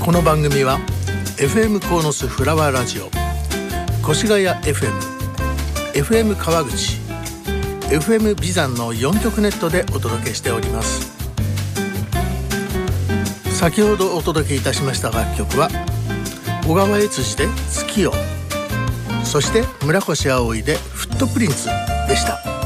この番組は FM 鴻巣フラワーラジオ、越谷 FM、FM 川口、FM ビザンの4局ネットでお届けしております。先ほどお届けいたしました楽曲は小川悦司で月夜、そして村越葵でフットプリンツでした。